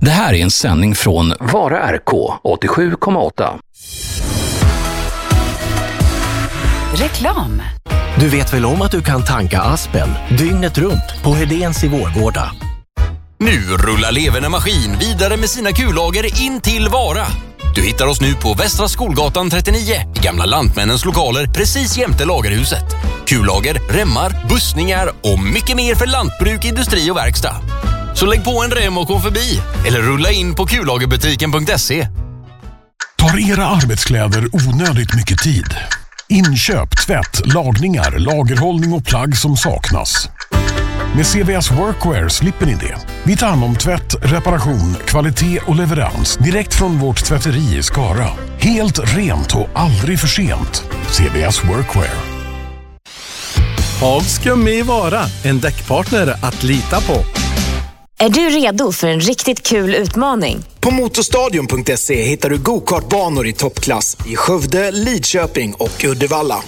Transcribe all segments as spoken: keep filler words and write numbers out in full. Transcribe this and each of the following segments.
Det här är en sändning från Vara R K åttiosju komma åtta. Reklam. Du vet väl om att du kan tanka Aspen dygnet runt på Hedéns i Vårgårda? Nu rullar Leverne Maskin vidare med sina kullager in till Vara. Du hittar oss nu på Västra Skolgatan trettionio i gamla Lantmännens lokaler precis jämte lagerhuset. Kullager, remmar, bussningar och mycket mer för lantbruk, industri och verkstad. Så lägg på en rem och kom förbi eller rulla in på kullagerbutiken punkt se. Tar era arbetskläder onödigt mycket tid? Inköp, tvätt, lagningar, lagerhållning och plagg som saknas. Med C V S Workwear slipper ni det. Vi tar hand om tvätt, reparation, kvalitet och leverans direkt från vårt tvätteri i Skara. Helt rent och aldrig för sent. C V S Workwear. Hags Gummi Vara, en däckpartner att lita på. Är du redo för en riktigt kul utmaning? På motorstadion punkt se hittar du go-kartbanor i toppklass i Skövde, Lidköping och Uddevalla.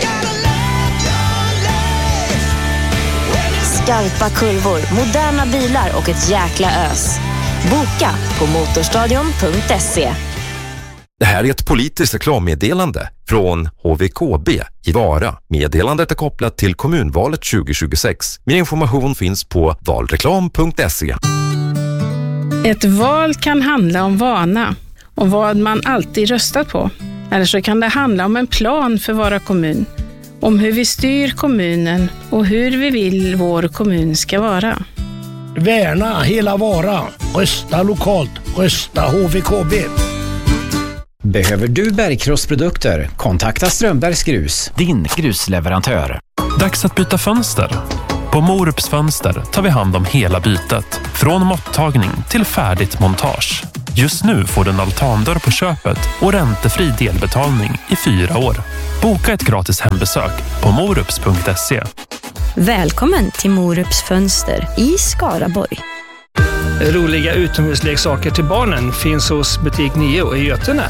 Skarpa kurvor, moderna bilar och ett jäkla ös. Boka på motorstadion punkt se. Det här är ett politiskt reklammeddelande från H V K B i Vara. Meddelandet är kopplat till kommunvalet tjugo tjugosex. Mer information finns på valreklam punkt se. Ett val kan handla om vana och vad man alltid röstat på. Eller så kan det handla om en plan för Vara kommun. Om hur vi styr kommunen och hur vi vill vår kommun ska vara. Värna hela Vara. Rösta lokalt. Rösta H V K B. Behöver du bergkrossprodukter? Kontakta Strömbergs Grus, din grusleverantör. Dags att byta fönster. På Morups Fönster tar vi hand om hela bytet. Från måttagning till färdigt montage. Just nu får du en altandörr på köpet och räntefri delbetalning i fyra år. Boka ett gratis hembesök på morups punkt se. Välkommen till Morups Fönster i Skaraborg. Roliga utomhusleksaker till barnen finns hos butik nio i Götene.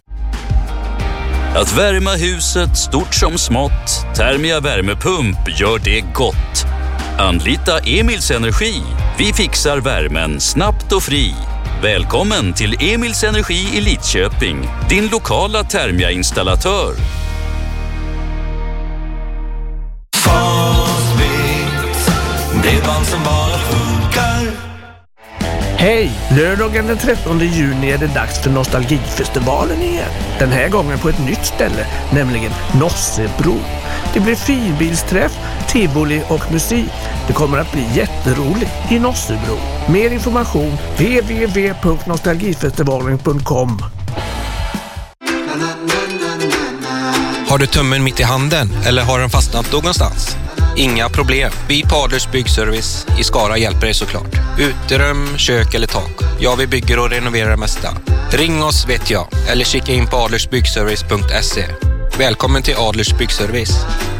Att värma huset stort som smått, Thermia värmepump gör det gott. Anlita Emils Energi. Vi fixar värmen snabbt och fri. Välkommen till Emils Energi i Lidköping, din lokala Thermia-installatör. Fastbit, bredband som bara funkar. Hej! Lördagen den trettonde juni är det dags för Nostalgifestivalen igen. Den här gången på ett nytt ställe, nämligen Nossebro. Det blir finbilsträff, tivoli och musik. Det kommer att bli jätteroligt i Nossebro. Mer information w w w punkt nostalgifestivalen punkt com. Har du tummen mitt i handen eller har den fastnat någonstans? Inga problem. Vi på Adlers Byggservice i Skara hjälper dig såklart. Uterum, kök eller tak. Ja, vi bygger och renoverar det mesta. Ring oss vet jag. Eller kika in på adlers byggservice punkt se. Välkommen till Adlers Byggservice.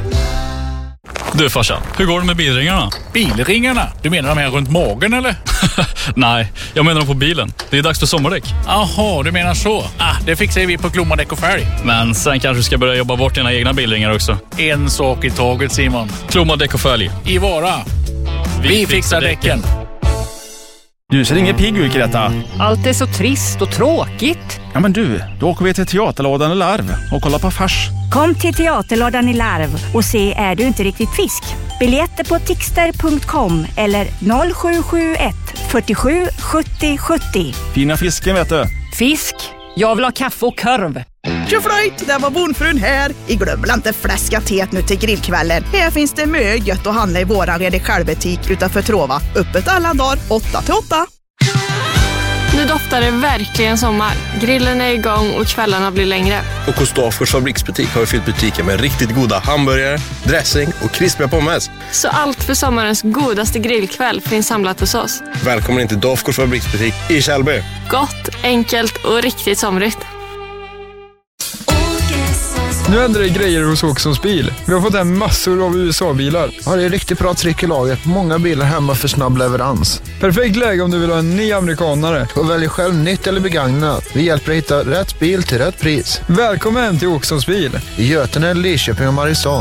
Du farsan, hur går det med bilringarna? Bilringarna? Du menar de här runt magen eller? Nej, jag menar de på bilen. Det är dags för sommardäck. Jaha, du menar så. Ah, det fixar vi på Klomma Däck och Färg. Men sen kanske du ska börja jobba bort dina egna bilringar också. En sak i taget, Simon. Klomma Däck och Färg. I Vara. Vi, vi fixar däcken. Du ser ingen pigg ut, Greta. Allt är så trist och tråkigt. Ja men du, då åker vi till Teaterlådan i Larv och kollar på fars. Kom till Teaterlådan i Larv och se Är du inte riktigt fisk? Biljetter på tixter punkt com eller noll sju sju ett fyrtiosju sjuttio sjuttio. Fina fisken vet du. Fisk? Jag vill ha kaffe och korv. Tjoflöjt, där var bonfrun här. I glömmer inte fläska teet nu till grillkvällen. Här finns det mycket gött att handla i våran Redig självbutik utanför Trova. Öppet alla dagar, åtta till åtta. Nu doftar det verkligen sommar. Grillen är igång och kvällarna blir längre. Och hos Dafgårds fabriksbutik har vi fyllt butiken med riktigt goda hamburgare, dressing och krispiga pommes. Så allt för sommarens godaste grillkväll finns samlat hos oss. Välkommen in till Dafgårds fabriksbutik i Kjellby. Gott, enkelt och riktigt somrigt. Nu händer det grejer hos Åkessons bil. Vi har fått hem massor av U S A-bilar. Ja, det är riktigt bra tryck i laget. Många bilar hemma för snabb leverans. Perfekt läge om du vill ha en ny amerikanare. Och välj själv nytt eller begagnat. Vi hjälper dig hitta rätt bil till rätt pris. Välkommen till Åkessons bil. I Götene, Lidköping och Mariestad.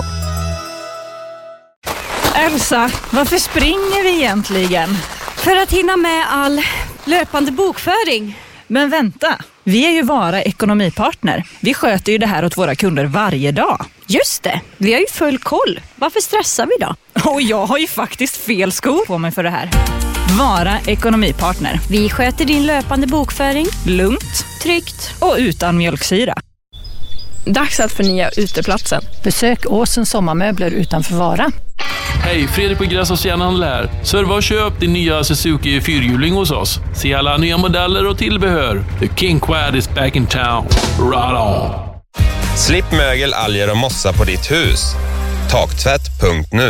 Elsa, varför springer vi egentligen? För att hinna med all Löpande bokföring. Men vänta, vi är ju Vara ekonomipartner. Vi sköter ju det här åt våra kunder varje dag. Just det, vi har ju full koll. Varför stressar vi då? Och jag har ju faktiskt fel skor på mig för det här. Vara ekonomipartner. Vi sköter din löpande bokföring. Lugnt, tryggt och utan mjölksyra. Dags att förnya uteplatsen. Besök Åsens sommarmöbler utanför Vara. Hej, Fredrik på Gräsås Järnhandel här. Serva och köp din nya Suzuki fyrhjuling hos oss. Se alla nya modeller och tillbehör. The King Quad is back in town. Right on. Slipp mögel, alger och mossa på ditt hus. Taktvätt punkt nu.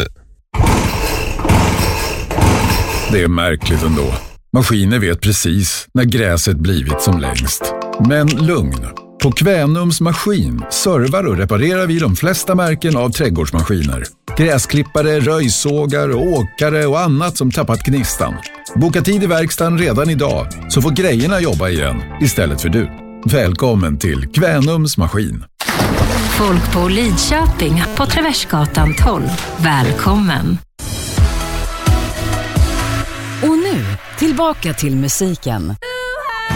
Det är märkligt ändå. Maskiner vet precis när gräset blivit som längst. Men lugn. På Kvänums maskin servar och reparerar vi de flesta märken av trädgårdsmaskiner. Gräsklippare, röjsågar, åkare och annat som tappat gnistan. Boka tid i verkstaden redan idag så får grejerna jobba igen istället för du. Välkommen till Kvänums maskin. Folk på Lidköping på Traversgatan tolv. Välkommen! Och nu, tillbaka till musiken.